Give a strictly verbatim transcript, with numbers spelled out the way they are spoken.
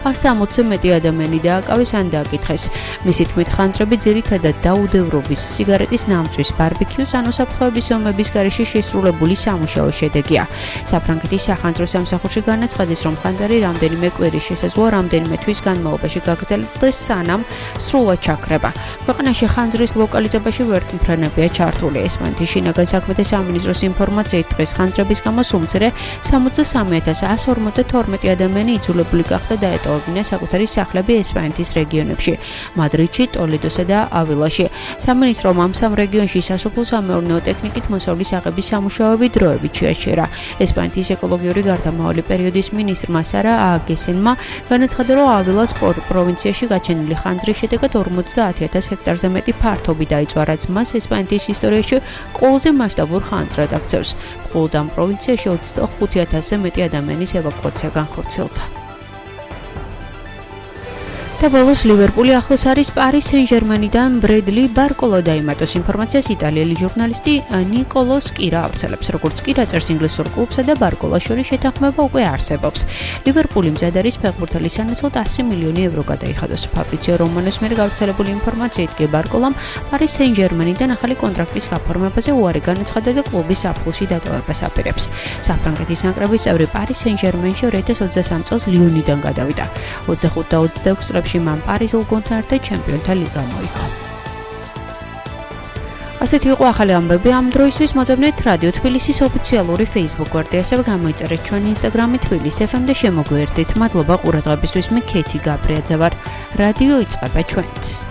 ასამოცზე მეტი ადამიანი დააკავეს ან დააკითხეს. მისი თქმით, ხანძრები ძირითადად დაუდევრობის, სიგარეტის ნამწვის, ბარბეკიუს ან უსაფრთხოების ომების გარეშე შესრულებული სამუშაო შედეგია. საფრანგეთის სახანძრო სამსახურში განაცხადეს, რომ ხანძარი რამდენიმე კვირის შესაძლოა რამდენიმე თვის განმავლობაში გაგრძელდეს, სანამ სრულად ჩაქრება. ქვეყანაში ხანძრის ლოკალიზებაში ვერტმფრენებია ჩართული. ესპანეთის შინაგან საქმეთა სამინისტროს ინფორმაციით დღეს ხანძრების გამო სულ მცირე სამოცდა სამი ათას ასს ორმოცდა თორმეტი ადამიანი იძულებული გახდა დაეტოვებინა საკუთარი სახლები ესპანეთის რეგიონებში, მადრიდში, ტოლედოსა და ავილაში. სამინისტრომ ამ სამ რეგიონში სასოფლო-სამეურნეო ტექნიკით მოსავლის აღების სამუშაოები დროებით შეაჩერა. ესპანეთის ეკოლოგიური გარდამავალი პერიოდის მინისტრმა სარა ააგესენმა განაცხადა, რომ ავილას პროვინციაში გაჩენილი ხანძრის შედეგად ორმოცდაათი ათას ჰექტარზე მეტი ფართობი დაიწვა, რაც მას ესპანეთის ისტორიაში ყველაზე მასშტაბურ ხანძრად აქცევს. მხოლოდ ამ პროვინციაში ოცდახუთი ათასზე მეტი ადამიანის ევაკუაცია განხორციელდა. და ბოლოს ლივერპული ახლოს არის პარის სენ-ჟერმენიდან ბრედლი ბარკოლო დაიმატოს. ინფორმაციას იტალიელი ჟურნალისტი ნიკოლო სკირა ავრცელებს. როგორც სკირა წერს, ინგლისურ კლუბსა და ბარკოლას შორის შეთანხმება უკვე არსებობს. ლივერპული მზად არის ფეხბურთელის სანაცვლოდ ასი მილიონი ევრო გადაიხადოს. ფაბრიციო რომანოს მიერ გავრცელებული ინფორმაციით კი ბარკოლამ პარის სენ-ჟერმენიდან ახალი კონტრაქტის გაფორმებაზე უარი განაცხადა და კლუბის საფულში დატოვებას აპირებს. საფრანგეთის ნაკრების წევრი პარის სენ-ჟერმენში ორი ათას ოცდასამი წელს ლიონიდან გადავიდა. ოცდახუთ და ოცდაექვსი წლებში მან პარიზულ გუნდთან ერთად ჩემპიონთა ლიგა მოიგო. ასეთი იყო ახალი ამბები ამ დროისთვის. მოძებნეთ რადიო თბილისის ოფიციალური Facebook გვერდი, ასევე გამოიწერეთ ჩვენი Instagram თბილისი ეფ ემ და შემოგვიერთდით. მადლობა ყურადღებისთვის. მე ქეთი გაბრიაძე ვარ. რადიო იწყება ჩვენით.